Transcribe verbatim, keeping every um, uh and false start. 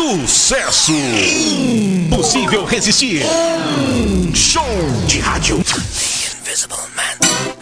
Sucesso! Impossível resistir. Show de rádio. The Invisible Man.